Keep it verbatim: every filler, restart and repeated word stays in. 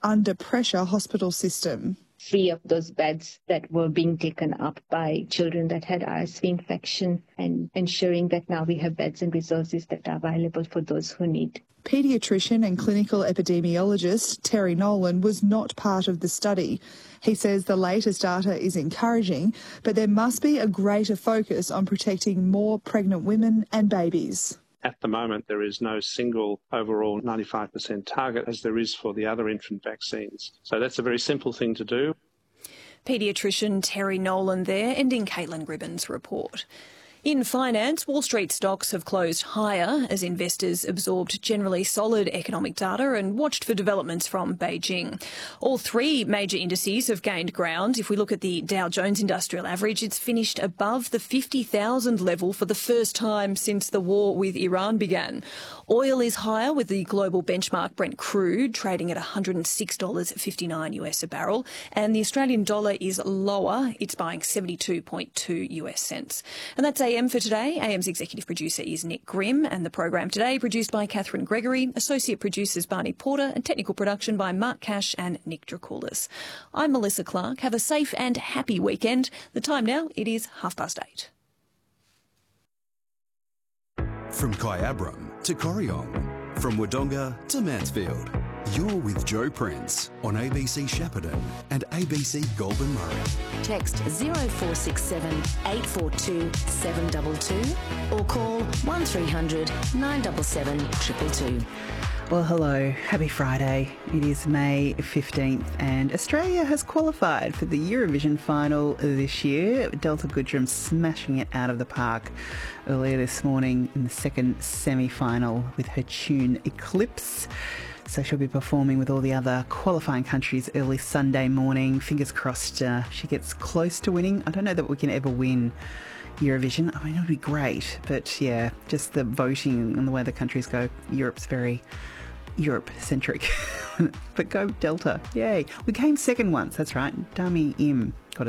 under-pressure hospital system. Free up those beds that were being taken up by children that had R S V infection and ensuring that now we have beds and resources that are available for those who need. Paediatrician and clinical epidemiologist Terry Nolan was not part of the study. He says the latest data is encouraging, but there must be a greater focus on protecting more pregnant women and babies. At the moment, there is no single overall ninety-five percent target as there is for the other infant vaccines. So that's a very simple thing to do. Paediatrician Terry Nolan there, ending Caitlin Gribbon's report. In finance, Wall Street stocks have closed higher as investors absorbed generally solid economic data and watched for developments from Beijing. All three major indices have gained ground. If we look at the Dow Jones Industrial Average, it's finished above the fifty thousand level for the first time since the war with Iran began. Oil is higher with the global benchmark Brent crude trading at one hundred six dollars fifty-nine US a barrel, and the Australian dollar is lower. It's buying seventy-two point two US cents. And that's A M for today. A M's executive producer is Nick Grimm, and the program today produced by Catherine Gregory, associate producers Barney Porter, and technical production by Mark Cash and Nick Dracoulis. I'm Melissa Clark. Have a safe and happy weekend. The time now, it is half past eight. From Kyabram to Corryong, from Wodonga to Mansfield, you're with Joe Prince on A B C Shepparton and A B C Goulburn Murray. Text zero four six seven eight four two seven two two or call one three hundred nine seven seven two two two. Well, hello. Happy Friday. It is May fifteenth and Australia has qualified for the Eurovision final this year. Delta Goodrem smashing it out of the park earlier this morning in the second semi-final with her tune Eclipse. So she'll be performing with all the other qualifying countries early Sunday morning. Fingers crossed uh, she gets close to winning. I don't know that we can ever win Eurovision. I mean, it would be great. But yeah, just the voting and the way the countries go, Europe's very Europe-centric. But go Delta. Yay. We came second once. That's right. Dami Im got